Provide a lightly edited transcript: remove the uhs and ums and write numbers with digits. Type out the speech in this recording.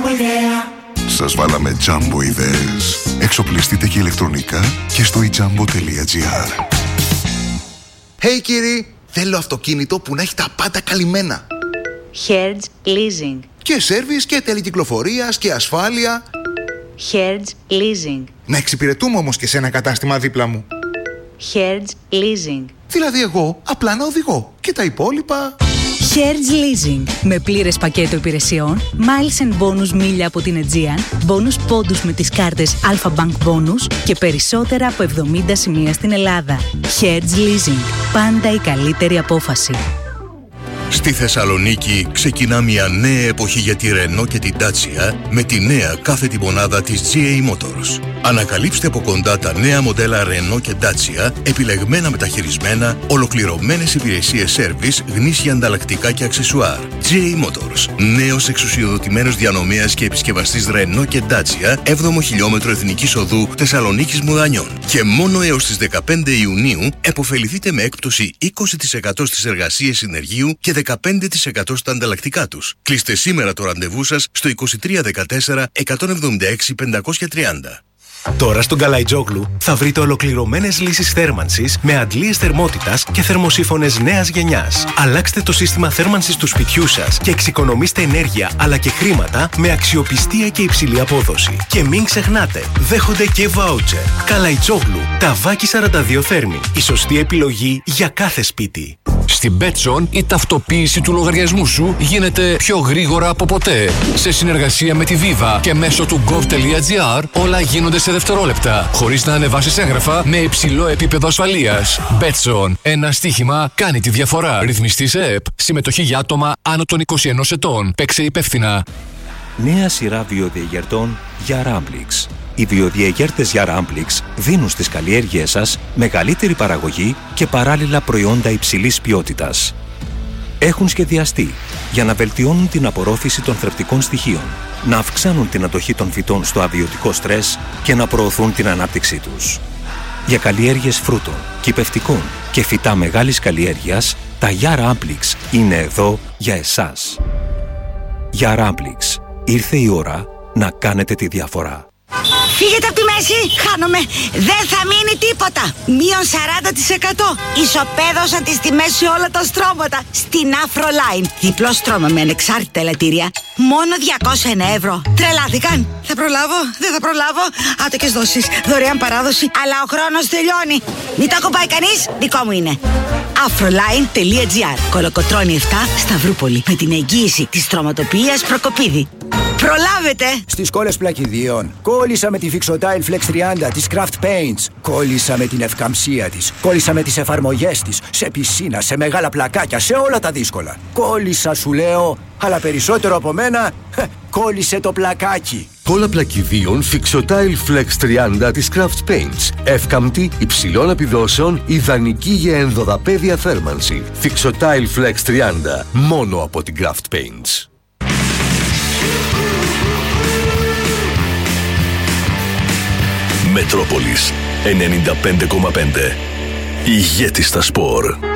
Jumbo idea. Σας βάλαμε Jumbo ιδέες. Εξοπλιστείτε και ηλεκτρονικά και στο ejumbo.gr. Hey κύριοι, θέλω αυτοκίνητο που να έχει τα πάντα καλυμμένα. Hertz Leasing. Και σέρβις και τελεκυκλοφορίας και ασφάλεια. Hertz Leasing. Να εξυπηρετούμε όμως και σε ένα κατάστημα δίπλα μου. Hertz Leasing. Δηλαδή εγώ απλά να οδηγώ και τα υπόλοιπα... Hertz Leasing. Με πλήρες πακέτο υπηρεσιών, miles and bonus μίλια από την Aegean, bonus πόντους με τις κάρτες Alpha Bank Bonus και περισσότερα από 70 σημεία στην Ελλάδα. Hertz Leasing. Πάντα η καλύτερη απόφαση. Στη Θεσσαλονίκη ξεκινά μια νέα εποχή για τη Renault και την Dacia με τη νέα κάθετη μονάδα της GA Motors. Ανακαλύψτε από κοντά τα νέα μοντέλα Renault και Dacia, επιλεγμένα μεταχειρισμένα, ολοκληρωμένες υπηρεσίες service, γνήσια ανταλλακτικά και αξεσουάρ. GA Motors, νέος εξουσιοδοτημένος διανομέας και επισκευαστής Renault και Dacia, 7ο χιλιόμετρο Εθνικής Οδού Θεσσαλονίκης Μουδανιών. Και μόνο έως τις 15 Ιουνίου επωφεληθείτε με έκπτωση 20% στις εργασίες συνεργείου και 15% στα ανταλλακτικά τους. Κλείστε σήμερα το ραντεβού σας στο 2314 176 530. Τώρα στον Καλαϊτζόγλου θα βρείτε ολοκληρωμένες λύσεις θέρμανσης με αντλίες θερμότητας και θερμοσύφωνες νέας γενιάς. Αλλάξτε το σύστημα θέρμανσης του σπιτιού σας και εξοικονομήστε ενέργεια αλλά και χρήματα με αξιοπιστία και υψηλή απόδοση. Και μην ξεχνάτε, δέχονται και βάουτσερ. Καλαϊτζόγλου, Ταβάκι 42 Θέρμη. Η σωστή επιλογή για κάθε σπίτι. Στην Betson η ταυτοποίηση του λογαριασμού σου γίνεται πιο γρήγορα από ποτέ. Σε συνεργασία με τη Viva και μέσω του gov.gr όλα γίνονται σε δευτερόλεπτα, χωρίς να ανεβάσεις έγγραφα με υψηλό επίπεδο ασφαλείας. Betson. Ένα στοίχημα κάνει τη διαφορά. Ρυθμιστή σε ΕΠ. Συμμετοχή για άτομα άνω των 21 ετών. Παίξε υπεύθυνα. Νέα σειρά βιοδιαγερτών για Ramplix. Οι βιοδιαγέρτες για Ramplix δίνουν στις καλλιέργειές σας μεγαλύτερη παραγωγή και παράλληλα προϊόντα υψηλής ποιότητας. Έχουν σχεδιαστεί για να βελτιώνουν την απορρόφηση των θρεπτικών στοιχείων, να αυξάνουν την αντοχή των φυτών στο αβιωτικό στρες και να προωθούν την ανάπτυξή τους. Για καλλιέργειες φρούτων, κυπευτικών και φυτά μεγάλης καλλιέργειας, τα για Ramplix είναι εδώ για εσάς. Για Ramplix, ήρθε η ώρα να κάνετε τη διαφορά. Φύγετε από τη μέση, χάνομαι. Δεν θα μείνει τίποτα. Μείον 40%. Ισοπαίδωσα τις τιμές σε όλα τα στρώματα. Στην Afroline. Διπλό στρώμα με ανεξάρτητα ελαττήρια. Μόνο 201 ευρώ. Τρελάθηκαν. Θα προλάβω, δεν θα προλάβω. Άτοκες δόσεις, δωρεάν παράδοση. Αλλά ο χρόνος τελειώνει. Μην το ακουμπάει κανείς, δικό μου είναι. Afroline.gr. Κολοκοτρώνη 7, Σταυρούπολη. Με την εγγύηση της στρωματοποιίας Προκοπίδη. Προλάβετε! Στις κόλλες πλακιδίων. Κόλλησα με τη Fixotile Flex 30 της Craft Paints. Κόλλησα με την ευκαμψία της. Κόλλησα με τις εφαρμογές της. Σε πισίνα, σε μεγάλα πλακάκια, σε όλα τα δύσκολα. Κόλλησα σου λέω, αλλά περισσότερο από μένα, κόλλησε το πλακάκι. Κόλλα πλακιδίων Fixotile Flex 30 της Craft Paints. Εύκαμπτη, υψηλών επιδόσεων, ιδανική για ενδοδαπέδια θέρμανση. Fixotile Flex 30, μόνο από την Craft Paints. Μετρόπολης 95,5. Ηγέτη στα σπορ.